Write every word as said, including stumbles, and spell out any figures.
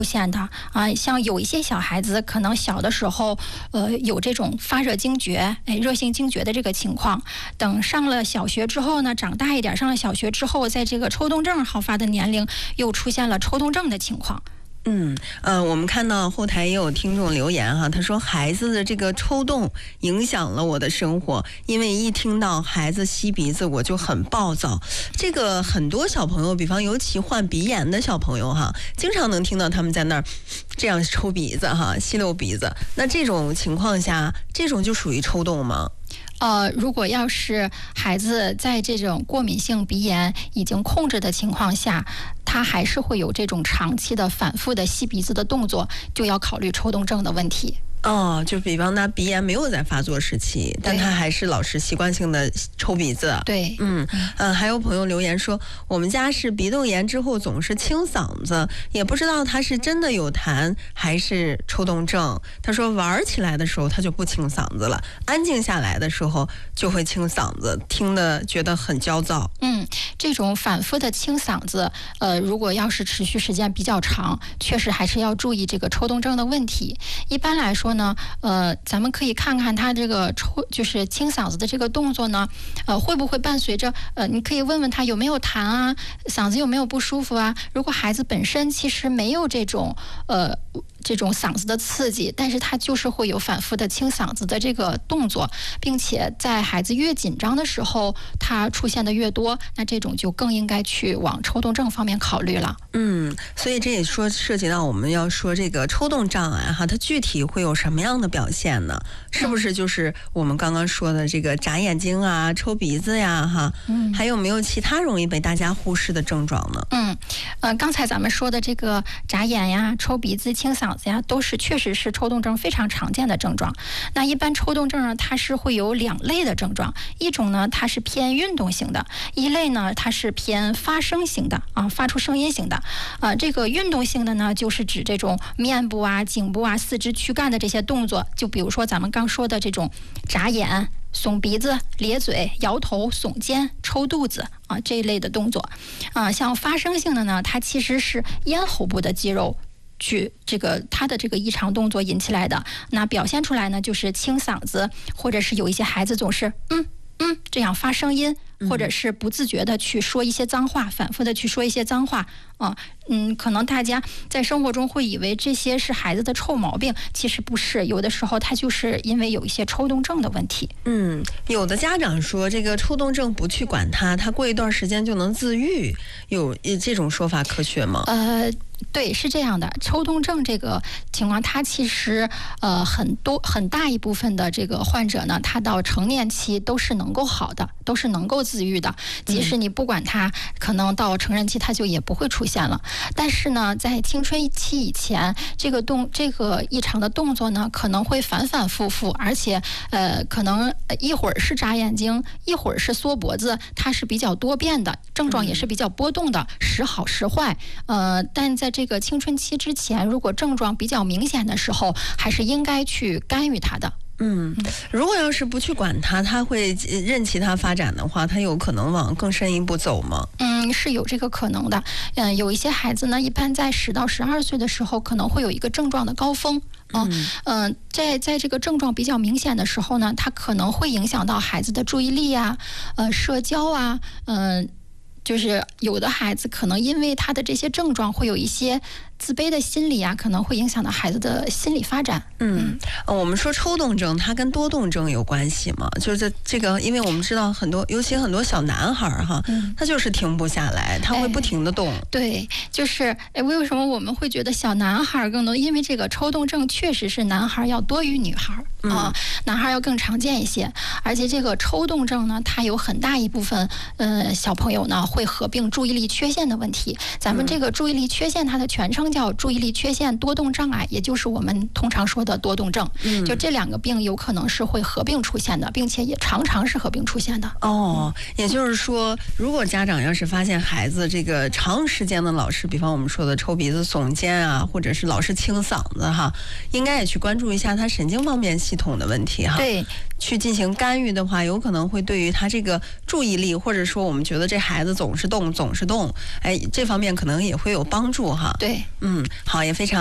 出现的啊、呃，像有一些小孩子可能小的时候，呃，有这种发热惊厥，哎，热性惊厥的这个情况。等上了小学之后呢，长大一点，上了小学之后，在这个抽动症好发的年龄，又出现了抽动症的情况。 嗯呃，我们看到后台也有听众留言哈，他说孩子的这个抽动影响了我的生活，因为一听到孩子吸鼻子我就很暴躁。这个很多小朋友，比方尤其患鼻炎的小朋友哈，经常能听到他们在那儿这样抽鼻子哈，吸溜鼻子。那这种情况下，这种就属于抽动吗？ 呃，如果要是孩子在这种过敏性鼻炎已经控制的情况下，他还是会有这种长期的反复的吸鼻子的动作，就要考虑抽动症的问题。 哦，就比方他鼻炎没有在发作时期，但他还是老是习惯性的抽鼻子。 对， 嗯嗯，还有朋友留言说，我们家是鼻窦炎之后总是清嗓子，也不知道他是真的有痰还是抽动症。他说玩起来的时候他就不清嗓子了，安静下来的时候就会清嗓子，听得觉得很焦躁。 嗯，这种反复的清嗓子，呃，如果要是持续时间比较长，确实还是要注意这个抽动症的问题。一般来说呢，呃，咱们可以看看他这个抽，就是清嗓子的这个动作呢，呃，会不会伴随着，呃，你可以问问他有没有痰啊，嗓子有没有不舒服啊。如果孩子本身其实没有这种，呃。这种嗓子的刺激，但是他就是会有反复的清嗓子的这个动作，并且在孩子越紧张的时候，他出现的越多，那这种就更应该去往抽动症方面考虑了。 嗯，所以这也说涉及到我们要说这个抽动障碍哈，它具体会有什么样的表现呢？是不是就是我们刚刚说的这个眨眼睛啊、抽鼻子呀哈？嗯，还有没有其他容易被大家忽视的症状呢？ 嗯，呃，刚才咱们说的这个眨眼呀、抽鼻子、清嗓子呀，都是确实是抽动症非常常见的症状。那一般抽动症呢，它是会有两类的症状，一种呢它是偏运动型的，一类呢它是偏发声型的啊，发出声音型的。啊、呃，这个运动性的呢，就是指这种面部啊、颈部啊、四肢躯干的这些动作，就比如说咱们刚说的这种眨眼、耸鼻子、咧嘴、摇头、耸肩、抽肚子啊这一类的动作。啊、呃，像发声性的呢，它其实是咽喉部的肌肉去这个它的这个异常动作引起来的。那表现出来呢，就是清嗓子，或者是有一些孩子总是嗯嗯这样发声音，或者是不自觉的去说一些脏话，反复的去说一些脏话啊。嗯，可能大家在生活中会以为这些是孩子的臭毛病，其实不是，有的时候他就是因为有一些抽动症的问题。 嗯，有的家长说这个抽动症不去管它，他过一段时间就能自愈，有这种说法科学吗？ 呃。对，是这样的，抽动症这个情况，它其实呃很多很大一部分的这个患者呢，他到成年期都是能够好的，都是能够自愈的。即使你不管他，可能到成人期他就也不会出现了。但是呢，在青春期以前，这个动这个异常的动作呢，可能会反反复复，而且呃可能一会儿是眨眼睛，一会儿是缩脖子，它是比较多变的，症状也是比较波动的，时好时坏。呃，但在这个青春期之前，如果症状比较明显的时候，还是应该去干预它的。 嗯，如果要是不去管它，它会任其它发展的话，它有可能往更深一步走吗？ 嗯，是有这个可能的。嗯，有一些孩子呢，一般在十到十二岁的时候，可能会有一个症状的高峰。嗯嗯、呃，在在这个症状比较明显的时候呢，它可能会影响到孩子的注意力啊，呃，社交啊，嗯、呃。就是有的孩子可能因为他的这些症状会有一些自卑的心理啊，可能会影响到孩子的心理发展。 嗯，呃、我们说抽动症它跟多动症有关系吗？就是这个，因为我们知道很多，尤其很多小男孩哈，嗯、他就是停不下来，他会不停的动。 哎、对，就是哎，为什么我们会觉得小男孩更多？因为这个抽动症确实是男孩要多于女孩啊、嗯呃，男孩要更常见一些，而且这个抽动症呢，它有很大一部分呃小朋友呢。会合并注意力缺陷的问题。咱们这个注意力缺陷，它的全称叫注意力缺陷多动障碍，也就是我们通常说的多动症。嗯，就这两个病有可能是会合并出现的，并且也常常是合并出现的。 哦，也就是说，如果家长要是发现孩子这个长时间的老是，比方我们说的抽鼻子、耸肩啊，或者是老是清嗓子哈，应该也去关注一下他神经方面系统的问题哈。 对。 去进行干预的话，有可能会对于他这个注意力，或者说我们觉得这孩子总是动总是动，哎，这方面可能也会有帮助哈。 对。 嗯，好，也非常。